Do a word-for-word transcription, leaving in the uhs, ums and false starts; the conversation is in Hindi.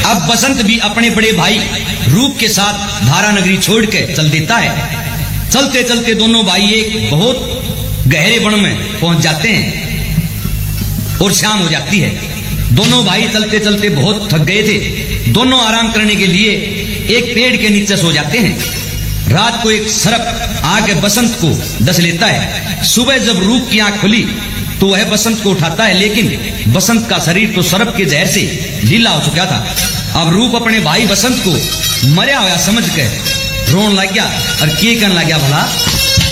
अब बसंत भी अपने बड़े भाई रूप के साथ धारा नगरी छोड़ के चल देता है। चलते चलते दोनों भाई एक बहुत गहरे वन में पहुंच जाते हैं और शाम हो जाती है। दोनों भाई चलते चलते बहुत थक गए थे। दोनों आराम करने के लिए एक पेड़ के नीचे सो जाते हैं। रात को एक सर्प आके बसंत को डस लेता है। सुबह जब रूप की आंख खुली तो वह बसंत को उठाता है, लेकिन बसंत का शरीर तो सर्प के जहर से ढीला हो चुका था। अब रूप अपने भाई बसंत को मरा हुआ समझ कर रोन लग गया और के कहने लग गया, भला